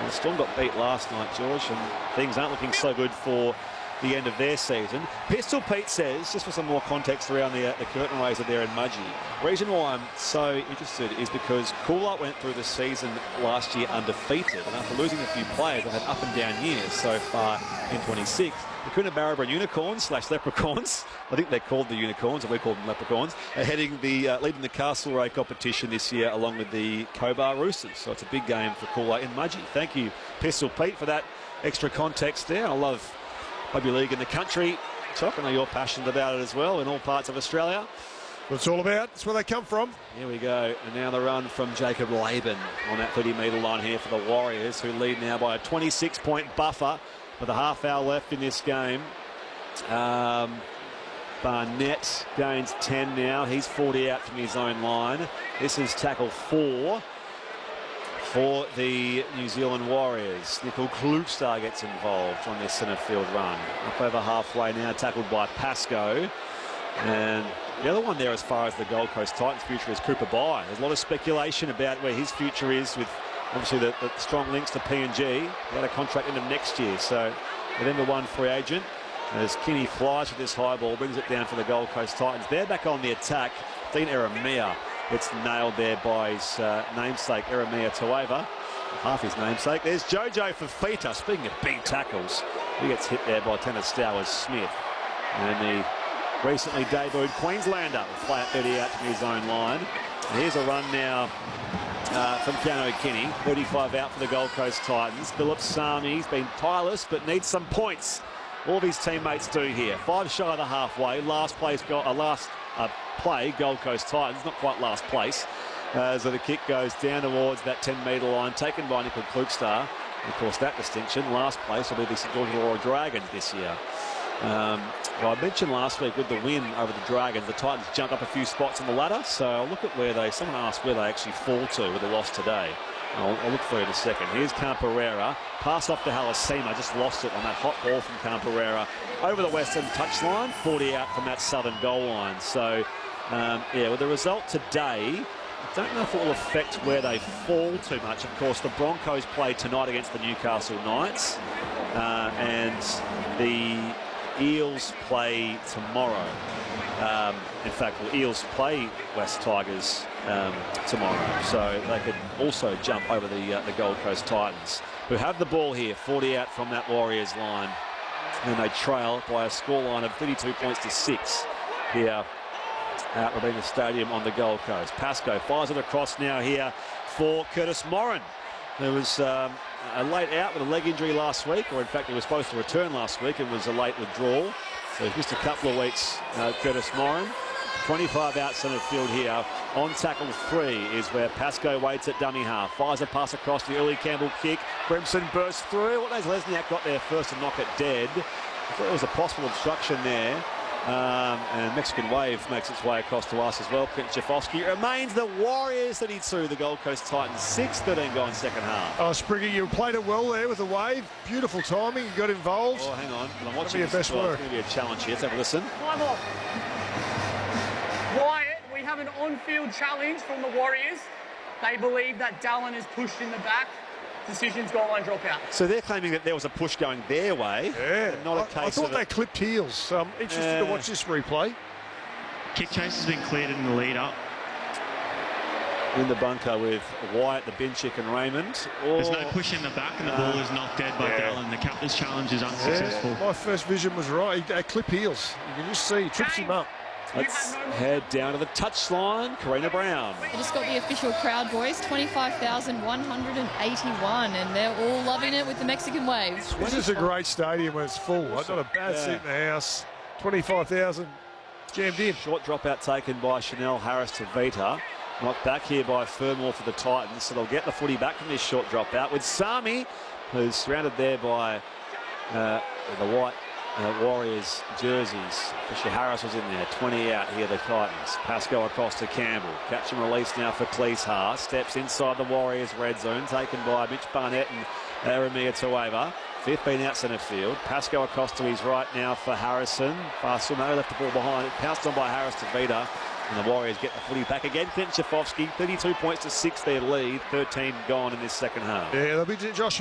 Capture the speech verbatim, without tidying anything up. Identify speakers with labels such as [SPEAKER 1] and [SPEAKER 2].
[SPEAKER 1] The Storm got beat last night, George, and things aren't looking so good for the end of their season. Pistol Pete says, just for some more context around the, uh, the curtain raiser there in Mudgee, the reason why I'm so interested is because Coolah went through the season last year undefeated, and after losing a few players, they've had up and down years so far in twenty-six. The Coonabarabra Unicorns slash Leprechauns, I think they're called the Unicorns, and we call them Leprechauns, are heading the, uh, leading the Castlereagh competition this year along with the Cobar Roosters. So it's a big game for Coolah in Mudgee. Thank you, Pistol Pete, for that extra context there. I love rugby league in the country. Chuck, I know you're passionate about it as well in all parts of Australia.
[SPEAKER 2] What it's all about. It's where they come from.
[SPEAKER 1] Here we go. And now the run from Jacob Laban on that thirty metre line here for the Warriors, who lead now by a twenty-six point buffer with a half hour left in this game. Um, Barnett gains ten now. He's forty out from his own line. This is tackle four for the New Zealand Warriors. Nickel Klugstar gets involved on this centre field run. Up over halfway now, tackled by Pascoe. And the other one there as far as the Gold Coast Titans future is Cooper Bye. There's a lot of speculation about where his future is with obviously the, the strong links to P and G. He had a contract into next year, so November one free agent. As Kinney flies with this high ball, brings it down for the Gold Coast Titans. They're back on the attack. Dean Eremia gets nailed there by his uh, namesake, Eremia Tueva. Half his namesake. There's Jojo Fifita. Speaking of big tackles, he gets hit there by Tanner Stowers Smith. And the recently debuted Queenslander will play at thirty out from his own line. And here's a run now uh, from Keanu Kinney. thirty-five out for the Gold Coast Titans. Philip Sami's been tireless but needs some points. All of his teammates do here. Five shy of the halfway. Last place, go uh, last uh, play, Gold Coast Titans. Not quite last place. Uh, so the kick goes down towards that ten metre line, taken by Nickel Klugstar. Of course, that distinction, last place, will be the St George Illawarra Dragons this year. Um, well, I mentioned last week with the win over the Dragons, the Titans jumped up a few spots on the ladder. So I'll look at where they, someone asked where they actually fall to with the loss today. I'll, I'll look for you in a second. Here's Camperera. Pass off to Halasima. Just lost it on that hot ball from Camperera. Over the western touchline. forty out from that southern goal line. So, um, yeah, with the result today, I don't know if it will affect where they fall too much. Of course, the Broncos play tonight against the Newcastle Knights. Uh, and the Eels play tomorrow. Um, in fact, the Eels play West Tigers um, tomorrow, so they could also jump over the uh, the Gold Coast Titans, who have the ball here, forty out from that Warriors line, and they trail by a scoreline of thirty-two points to six here at Robina Stadium on the Gold Coast. Pascoe fires it across now here for Curtis Morin. There was um, a late out with a leg injury last week, or in fact he was supposed to return last week and was a late withdrawal. So he's missed a couple of weeks, uh, Curtis Morin. twenty-five out centre field here. On tackle three is where Pascoe waits at dummy half. Fires a pass across the early Campbell kick. Brimson bursts through. What knows, Lesniak got there first to knock it dead. I thought there was a possible obstruction there. Um, and Mexican Wave makes its way across to us as well. Clint Jafovsky remains the Warriors thirty-two, the Gold Coast Titans six, thirteen gone second half.
[SPEAKER 2] Oh, Springer, you played it well there with the Wave. Beautiful timing, you got involved.
[SPEAKER 1] Oh, hang on. I'm watching
[SPEAKER 2] your best work.
[SPEAKER 1] It's going to be a challenge here. Let's have a listen.
[SPEAKER 3] Time off. Wyatt, we have an on-field challenge from the Warriors. They believe that Dallin is pushed in the back. Decisions, goal line drop out.
[SPEAKER 1] So they're claiming that there was a push going their way.
[SPEAKER 2] Yeah.
[SPEAKER 1] Not a
[SPEAKER 2] I,
[SPEAKER 1] case
[SPEAKER 2] I thought
[SPEAKER 1] of
[SPEAKER 2] they
[SPEAKER 1] it.
[SPEAKER 2] clipped heels. I'm interested
[SPEAKER 1] Uh,
[SPEAKER 2] to watch this replay.
[SPEAKER 4] Kick chase has been cleared in the lead up.
[SPEAKER 1] In the bunker with Wyatt, the Binchick and Raymond. Or,
[SPEAKER 4] There's no push in the back and the
[SPEAKER 1] uh,
[SPEAKER 4] ball is knocked dead by
[SPEAKER 1] yeah.
[SPEAKER 4] Dallin. The captain's challenge is unsuccessful.
[SPEAKER 2] Yeah, my first vision was right. They clip heels. You can just see he trips him up.
[SPEAKER 1] Let's head down to the touchline. Karina Brown.
[SPEAKER 5] I just got the official crowd voice, twenty-five thousand one hundred eighty-one, and they're all loving it with the Mexican Waves.
[SPEAKER 2] This is a great stadium when it's full. Not a bad
[SPEAKER 1] Yeah.
[SPEAKER 2] seat in the house. twenty-five thousand jammed in.
[SPEAKER 1] Short dropout taken by Chanel Harris to Vita. Knocked back here by Fermor for the Titans, so they'll get the footy back from this short dropout with Sami, who's surrounded there by uh, the white uh, Warriors jerseys. Fisher Harris was in there, twenty out here, the Titans. Pascoe across to Campbell. Catch and release now for Cleeshar. Steps inside the Warriors red zone, taken by Mitch Barnett and Eremia Tueva. fifteen out centre field. Pascoe across to his right now for Harrison. Fast no left the ball behind. It pounced on by Harris to Vita. And the Warriors get the footy back again. Clint Jafovsky, thirty-two points to six their lead. thirteen gone in this second half.
[SPEAKER 2] Yeah, they'll be Josh